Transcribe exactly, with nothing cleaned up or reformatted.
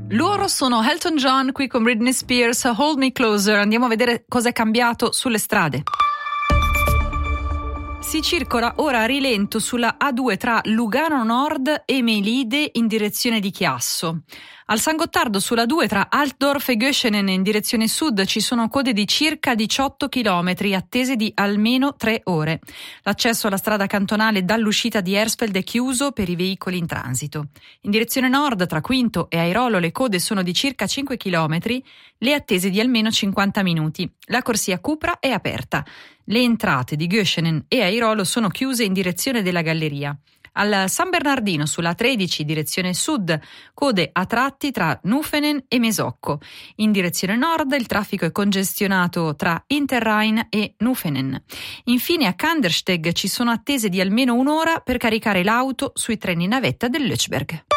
Loro sono Elton John qui con Britney Spears, Hold Me Closer. Andiamo a vedere cosa è cambiato sulle strade. Si circola ora a rilento sulla A due tra Lugano Nord e Melide in direzione di Chiasso. Al San Gottardo sulla due tra Altdorf e Göschenen in direzione sud ci sono code di circa diciotto chilometri attese di almeno tre ore. L'accesso alla strada cantonale dall'uscita di Hersfeld è chiuso per i veicoli in transito. In direzione nord tra Quinto e Airolo le code sono di circa cinque chilometri, le attese di almeno cinquanta minuti. La corsia Cupra è aperta. Le entrate di Göschenen e Airolo sono chiuse in direzione della galleria. Al San Bernardino sulla tredici direzione sud, code a tratti tra Nufenen e Mesocco. In direzione nord il traffico è congestionato tra Interrhein e Nufenen. Infine a Kandersteg ci sono attese di almeno un'ora per caricare l'auto sui treni navetta del Lötschberg.